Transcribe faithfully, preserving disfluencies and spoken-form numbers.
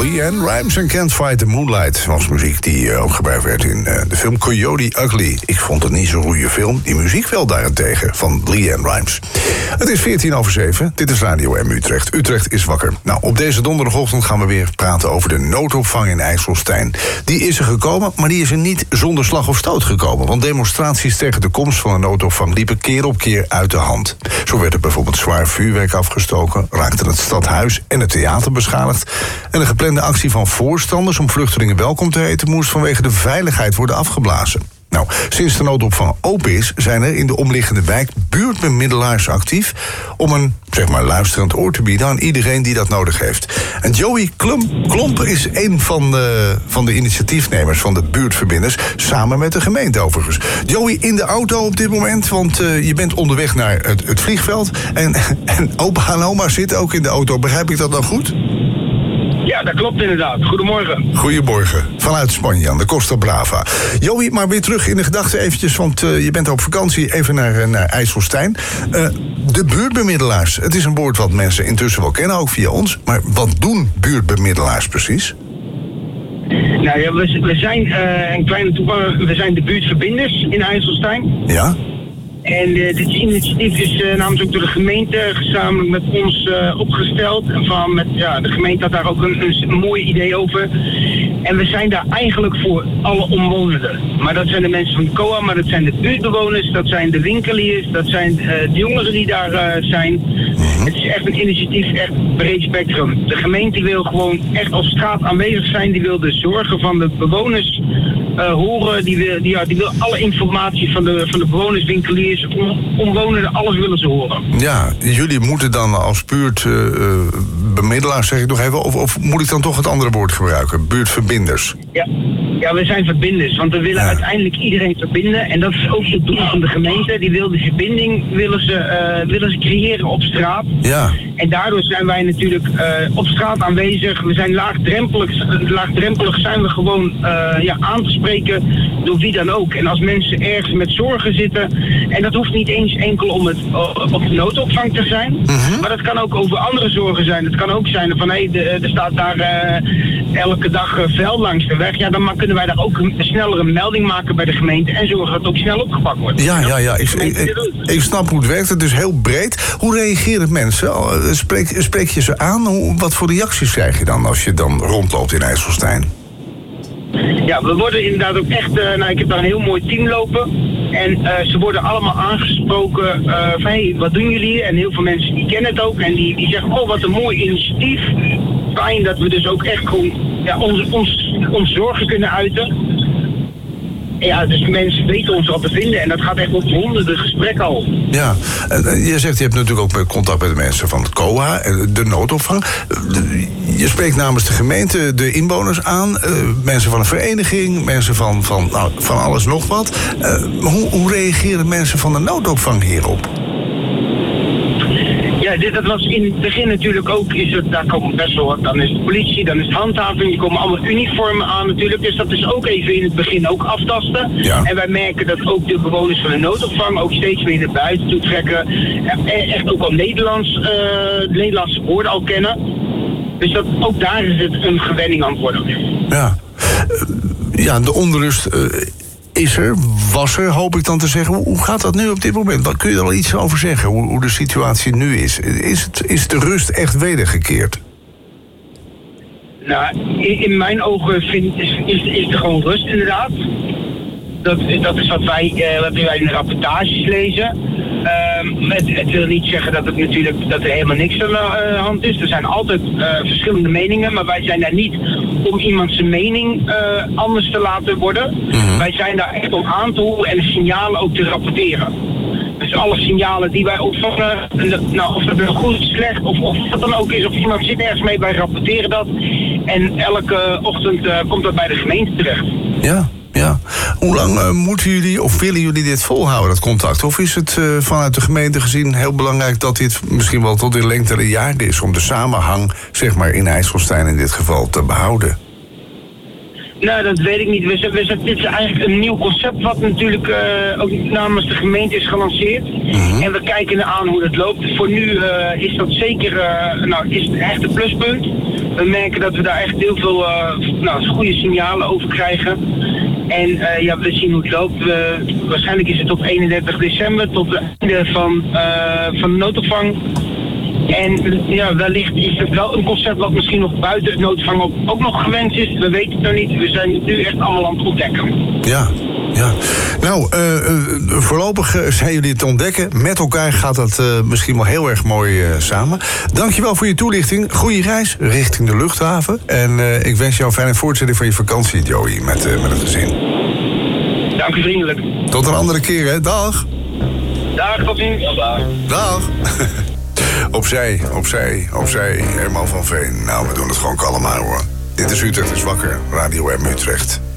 LeAnn Rimes en Can't Fight the Moonlight was muziek die uh, ook gebruikt werd in uh, de film Coyote Ugly. Ik vond het niet zo'n goede film, die muziek wel daarentegen, van LeAnn Rimes. Het is veertien over zeven, dit is Radio M Utrecht. Utrecht is wakker. Nou, op deze donderdagochtend gaan we weer praten over de noodopvang in IJsselstein. Die is er gekomen, maar die is er niet zonder slag of stoot gekomen. Want demonstraties tegen de komst van de noodopvang liepen keer op keer uit de hand. Zo werd er bijvoorbeeld zwaar vuurwerk afgestoken, raakte het stadhuis en het theater beschadigd. En de geplande actie van voorstanders om vluchtelingen welkom te heten moest vanwege de veiligheid worden afgeblazen. Nou, sinds de noodopvang open is, zijn er in de omliggende wijk buurtbemiddelaars actief om een, zeg maar, luisterend oor te bieden aan iedereen die dat nodig heeft. En Joey Klomp, Klomp is een van de, van de initiatiefnemers van de buurtverbinders, samen met de gemeente overigens. Joey, in de auto op dit moment, want uh, je bent onderweg naar het, het vliegveld. En, en opa en oma zitten ook in de auto. Begrijp ik dat dan goed? Ja, dat klopt inderdaad. Goedemorgen. Goedemorgen. Vanuit Spanje, aan de Costa Brava. Joey, maar weer terug in de gedachten eventjes, want uh, je bent op vakantie, even naar, naar IJsselstein. Uh, de buurtbemiddelaars, het is een woord wat mensen intussen wel kennen, ook via ons. Maar wat doen buurtbemiddelaars precies? Nou ja, we, we zijn uh, een kleine toegang, we zijn de buurtverbinders in IJsselstein. Ja. En uh, dit initiatief is uh, namens ook door de gemeente gezamenlijk met ons uh, opgesteld. En van met, ja, de gemeente had daar ook een, een, een mooi idee over. En we zijn daar eigenlijk voor alle omwonenden. Maar dat zijn de mensen van de C O A, maar dat zijn de buurtbewoners, dat zijn de winkeliers, dat zijn uh, de jongeren die daar uh, zijn. Mm-hmm. Het is echt een initiatief, echt breed spectrum. De gemeente wil gewoon echt op straat aanwezig zijn. Die wil de zorgen van de bewoners uh, horen. Die wil, die, ja, die wil alle informatie van de, van de bewoners, winkeliers, Om, omwonenden, alles willen ze horen. Ja, jullie moeten dan als buurtbemiddelaars, uh, zeg ik nog even, of, of moet ik dan toch het andere woord gebruiken? Buurtverbinders. Ja, ja, we zijn verbinders, want we willen ja. uiteindelijk iedereen verbinden. En dat is ook het doel van de gemeente. Die wil de verbinding willen ze, uh, willen ze creëren op straat. Ja. En daardoor zijn wij natuurlijk uh, op straat aanwezig. We zijn laagdrempelig, laagdrempelig zijn we gewoon uh, ja, aan te spreken door wie dan ook. En als mensen ergens met zorgen zitten, en dat hoeft niet eens enkel om het op de noodopvang te zijn, mm-hmm. maar dat kan ook over andere zorgen zijn. Het kan ook zijn van, hé, hey, er staat daar uh, elke dag uh, vuil langs de weg. Ja, dan kunnen wij daar ook een snellere melding maken bij de gemeente en zorgen dat het ook snel opgepakt wordt. Ja, ja, ja. Ik, ik, ik, ik snap hoe het werkt. Het is heel breed. Hoe reageren mensen? Spreek, spreek je ze aan? Hoe, wat voor reacties krijg je dan als je dan rondloopt in IJsselstein? Ja, we worden inderdaad ook echt, uh, nou, ik heb daar een heel mooi team lopen. En uh, ze worden allemaal aangesproken uh, van, hey, wat doen jullie hier? En heel veel mensen die kennen het ook. En die, die zeggen, oh, wat een mooi initiatief. Fijn dat we dus ook echt gewoon ja, onze, ons, ons zorgen kunnen uiten. Ja, dus mensen weten ons al te vinden en dat gaat echt op honderden gesprekken al. Ja, je zegt je hebt natuurlijk ook contact met de mensen van het C O A, de noodopvang. Je spreekt namens de gemeente de inwoners aan, mensen van een vereniging, mensen van, van, nou, van alles nog wat. Hoe, hoe reageren mensen van de noodopvang hierop? Ja, dit, dat was in het begin natuurlijk ook, is het, daar komen best wel wat, dan is de politie, dan is het handhaving, die komen allemaal uniformen aan natuurlijk, dus dat is ook even in het begin ook aftasten. Ja. En wij merken dat ook de bewoners van de noodopvang ook steeds meer naar buiten toe trekken, echt ook al Nederlands, uh, Nederlandse woorden al kennen. Dus dat, ook daar is het een gewenning aan het worden. Ja, ja de onrust uh, is er, was er, hoop ik dan te zeggen. Hoe gaat dat nu op dit moment? Wat kun je er al iets over zeggen, hoe, hoe de situatie nu is? Is, het, is de rust echt wedergekeerd? Nou, in, in mijn ogen vind, is, is, is er gewoon rust inderdaad. Dat, dat is wat wij, uh, wat wij in de rapportages lezen. Um, het, het wil niet zeggen dat, het natuurlijk, dat er helemaal niks aan de uh, hand is. Er zijn altijd uh, verschillende meningen, maar wij zijn daar niet om iemand zijn mening uh, anders te laten worden. Mm-hmm. Wij zijn daar echt om aan te horen en de signalen ook te rapporteren. Dus alle signalen die wij ontvangen, nou, of dat nou goed, slecht of, of wat dan ook is, of iemand zit ergens mee, wij rapporteren dat. En elke ochtend uh, komt dat bij de gemeente terecht. Ja. Ja. Hoe lang uh, moeten jullie of willen jullie dit volhouden, dat contact? Of is het uh, vanuit de gemeente gezien heel belangrijk dat dit misschien wel tot in lengte der jaren is om de samenhang, zeg maar, in IJsselstein in dit geval te behouden? Nou, dat weet ik niet. We zijn, we zijn, dit is eigenlijk een nieuw concept wat natuurlijk uh, ook namens de gemeente is gelanceerd. Mm-hmm. En we kijken aan hoe dat loopt. Voor nu uh, is dat zeker uh, nou, is het echt een pluspunt. we merken dat we daar echt heel veel uh, nou, goede signalen over krijgen. En uh, ja, we zien hoe het loopt. We, waarschijnlijk is het op eenendertig december tot het einde van, uh, van de noodopvang. En ja, wellicht is het wel een concert wat misschien nog buiten het noodopvang ook, ook nog gewenst is. We weten het nog niet. We zijn nu echt allemaal aan het ontdekken. Ja, ja. Nou, uh, uh, voorlopig uh, zijn jullie het ontdekken. Met elkaar gaat dat uh, misschien wel heel erg mooi uh, samen. Dankjewel voor je toelichting. Goeie reis richting de luchthaven. En uh, ik wens jou een fijne voortzetting van je vakantie, Joey, met, uh, met het gezin. Dank u vriendelijk. Tot een andere keer, hè. Dag. Dag, tot ziens. Dag. Dag. Opzij, opzij, opzij. Herman van Veen. Nou, we doen het gewoon kalm aan, hoor. Dit is Utrecht is wakker. Radio M Utrecht.